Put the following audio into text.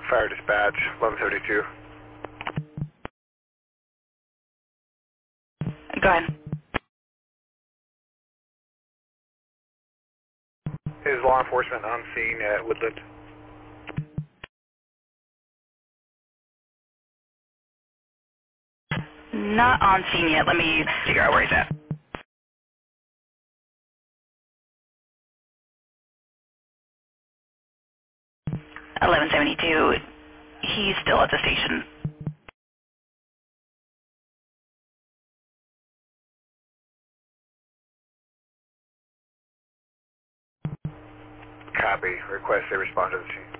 Fire dispatch, 1132. Go ahead. Is law enforcement on scene at Woodland? Not on scene yet. Let me figure out where he's at. 1172. He's still at the station. Copy. Request a respond to the scene.